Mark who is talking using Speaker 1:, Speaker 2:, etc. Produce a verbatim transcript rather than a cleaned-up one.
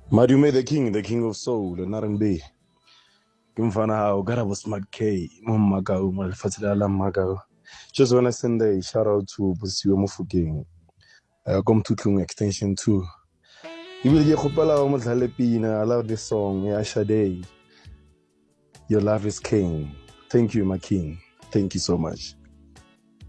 Speaker 1: Madume the king, the king of soul, and R and B. Ke mfana hao Garabo Smart K, mo Makau, mo lefatshe la la Makau. Just want to send a shout out to Bosiwe Mofokeng. Uh, come to Tlung Extension two. You will get Khopala o mo dlale pina. I love this song. Yeah, Sade. Your love is king. Thank you, my king. Thank you so much.